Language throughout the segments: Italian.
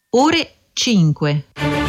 ore 5.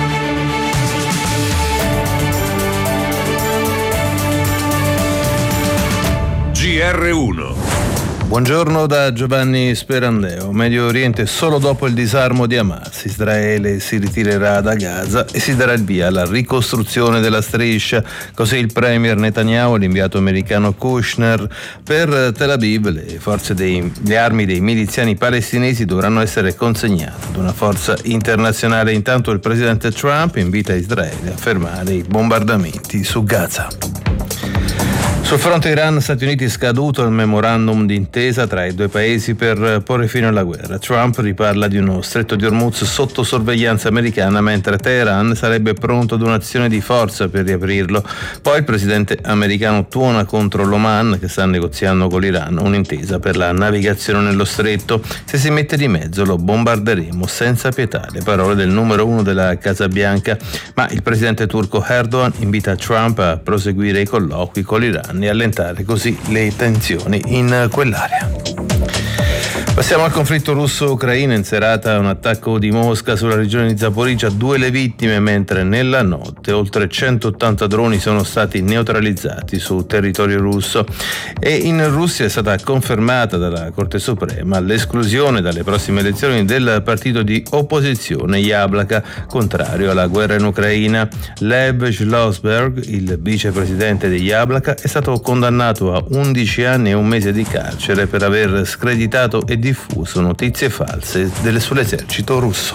GR1. Buongiorno da Giovanni Sperandeo. Medio Oriente solo dopo il disarmo di Hamas. Israele si ritirerà da Gaza e si darà il via alla ricostruzione della striscia. Così il premier Netanyahu e l'inviato americano Kushner. Per Tel Aviv le armi dei miliziani palestinesi dovranno essere consegnate ad una forza internazionale. Intanto il presidente Trump invita Israele a fermare i bombardamenti su Gaza. Sul fronte Iran-Stati Uniti è scaduto il memorandum d'intesa tra i due paesi per porre fine alla guerra. Trump riparla di uno stretto di Hormuz sotto sorveglianza americana, mentre Teheran sarebbe pronto ad un'azione di forza per riaprirlo. Poi il presidente americano tuona contro l'Oman, che sta negoziando con l'Iran un'intesa per la navigazione nello stretto. Se si mette di mezzo lo bombarderemo senza pietà, le parole del numero uno della Casa Bianca. Ma il presidente turco Erdogan invita Trump a proseguire i colloqui con l'Iran e allentare così le tensioni in quell'area. Passiamo al conflitto russo-ucraino. In serata un attacco di Mosca sulla regione di Zaporizhzhia, 2 le vittime, mentre nella notte oltre 180 droni sono stati neutralizzati su territorio russo. E in Russia è stata confermata dalla Corte Suprema l'esclusione dalle prossime elezioni del partito di opposizione Yablaka, contrario alla guerra in Ucraina. Lev Schlossberg, il vicepresidente di Yablaka, è stato condannato a 11 anni e un mese di carcere per aver screditato e diffuso notizie false sull'esercito russo.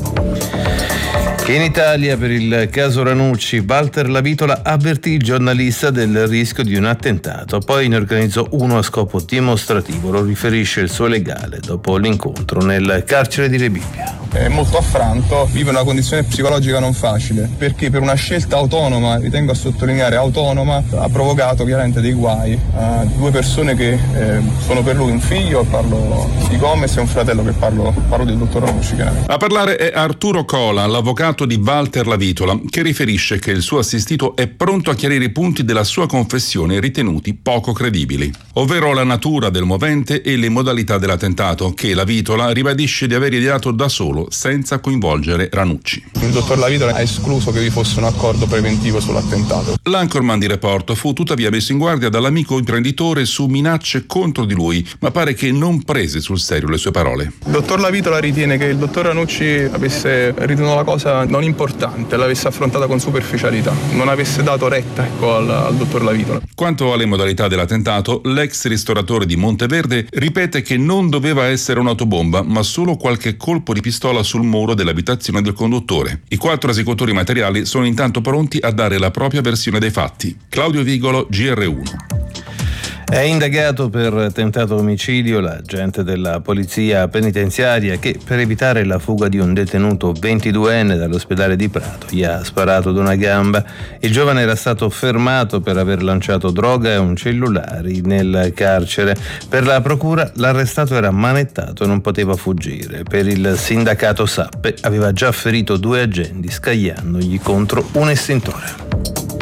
In Italia, per il caso Ranucci, Walter Lavitola avvertì il giornalista del rischio di un attentato, poi ne organizzò uno a scopo dimostrativo, lo riferisce il suo legale dopo l'incontro nel carcere di Rebibbia. È molto affranto, vive una condizione psicologica non facile, perché per una scelta autonoma, ritengo a sottolineare autonoma, ha provocato chiaramente dei guai a 2 persone che sono per lui un figlio, parlo di Gomez, e un fratello, che parlo del dottor Ranucci. A parlare è Arturo Cola, l'avvocato di Walter Lavitola, che riferisce che il suo assistito è pronto a chiarire i punti della sua confessione ritenuti poco credibili, ovvero la natura del movente e le modalità dell'attentato, che Lavitola ribadisce di aver ideato da solo senza coinvolgere Ranucci. Il dottor Lavitola ha escluso che vi fosse un accordo preventivo sull'attentato. L'anchorman di Report fu tuttavia messo in guardia dall'amico imprenditore su minacce contro di lui, ma pare che non prese sul serio le sue parole. Il dottor Lavitola ritiene che il dottor Ranucci avesse ritenuto la cosa non importante, l'avesse affrontata con superficialità, non avesse dato retta al dottor Lavitola. Quanto alle modalità dell'attentato, l'ex ristoratore di Monteverde ripete che non doveva essere un'autobomba, ma solo qualche colpo di pistola sul muro dell'abitazione del conduttore. I 4 esecutori materiali sono intanto pronti a dare la propria versione dei fatti. Claudio Vigolo, GR1. È indagato per tentato omicidio l'agente della polizia penitenziaria che, per evitare la fuga di un detenuto 22enne dall'ospedale di Prato, gli ha sparato ad una gamba. Il giovane era stato fermato per aver lanciato droga e un cellulare nel carcere. Per la procura l'arrestato era manettato e non poteva fuggire. Per il sindacato Sappe aveva già ferito 2 agenti scagliandogli contro un estintore.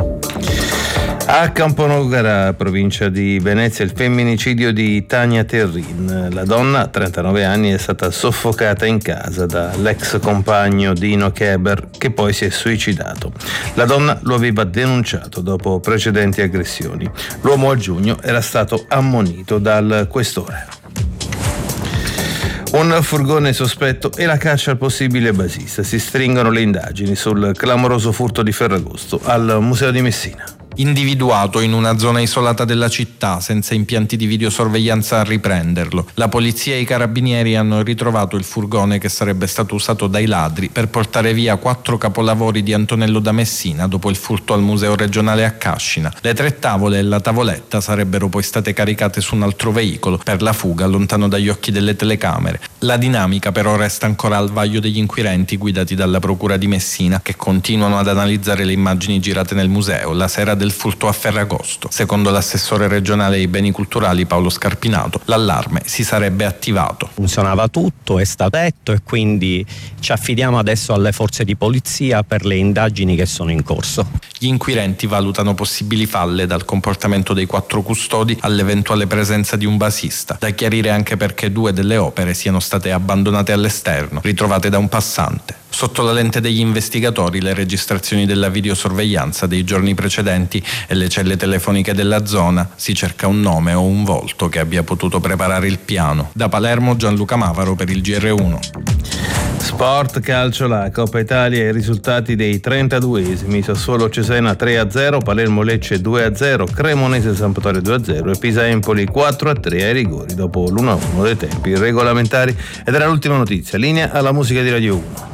A Camponogara, provincia di Venezia, il femminicidio di Tania Terrin. La donna, 39 anni, è stata soffocata in casa dall'ex compagno Dino Keber, che poi si è suicidato. La donna lo aveva denunciato dopo precedenti aggressioni. L'uomo a giugno era stato ammonito dal questore. Un furgone sospetto e la caccia al possibile basista. Si stringono le indagini sul clamoroso furto di Ferragosto al Museo di Messina. Individuato in una zona isolata della città, senza impianti di videosorveglianza a riprenderlo, la polizia e i carabinieri hanno ritrovato il furgone che sarebbe stato usato dai ladri per portare via 4 capolavori di Antonello da Messina dopo il furto al Museo regionale a Cascina. Le 3 tavole e la tavoletta sarebbero poi state caricate su un altro veicolo per la fuga lontano dagli occhi delle telecamere. La dinamica però resta ancora al vaglio degli inquirenti guidati dalla procura di Messina, che continuano ad analizzare le immagini girate nel museo la sera del del furto a Ferragosto. Secondo l'assessore regionale ai beni culturali Paolo Scarpinato, l'allarme si sarebbe attivato. Funzionava tutto, è stato detto, e quindi ci affidiamo adesso alle forze di polizia per le indagini che sono in corso. Gli inquirenti valutano possibili falle dal comportamento dei 4 custodi all'eventuale presenza di un basista. Da chiarire anche perché 2 delle opere siano state abbandonate all'esterno, ritrovate da un passante. Sotto la lente degli investigatori le registrazioni della videosorveglianza dei giorni precedenti e le celle telefoniche della zona. Si cerca un nome o un volto che abbia potuto preparare il piano. Da Palermo Gianluca Mavaro per il GR1. Sport, calcio, la Coppa Italia, i risultati dei 32esimi: Sassuolo Cesena 3-0, Palermo Lecce 2-0, Cremonese Sampdoria 2-0 e Pisa Empoli 4-3 ai rigori dopo l'1-1 dei tempi regolamentari. Ed era l'ultima notizia. Linea alla musica di Radio 1.